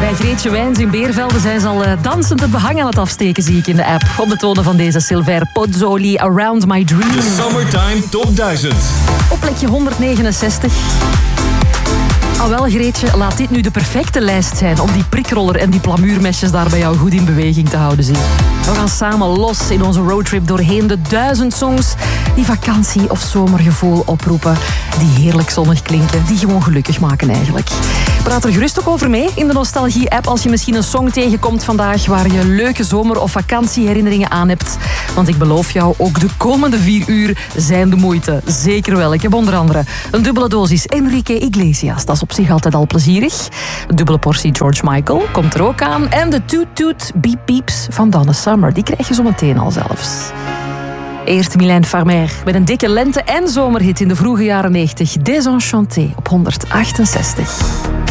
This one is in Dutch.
Bij Greetje Wijns in Beervelde zijn ze al dansend het behang aan het afsteken, zie ik in de app. Op de tonen van deze Silver Pozzoli, Around My Dream. De Summertime Top 1000. Op plekje 169. Al wel, Greetje, laat dit nu de perfecte lijst zijn om die prikroller en die plamuurmesjes daar bij jou goed in beweging te houden, zie. We gaan samen los in onze roadtrip doorheen de 1000 songs die vakantie- of zomergevoel oproepen, die heerlijk zonnig klinken, die gewoon gelukkig maken eigenlijk. Praat er gerust ook over mee in de Nostalgie-app als je misschien een song tegenkomt vandaag waar je leuke zomer- of vakantieherinneringen aan hebt. Want ik beloof jou, ook de komende 4 uur zijn de moeite. Zeker wel. Ik heb onder andere een dubbele dosis Enrique Iglesias. Dat is op zich altijd al plezierig. Een dubbele portie George Michael komt er ook aan. En de Toot Toot Beep Beeps van Donna Summer. Die krijg je zo meteen al zelfs. Eerst Mylène Farmer met een dikke lente- en zomerhit in de vroege jaren 90. Désenchanté op 168.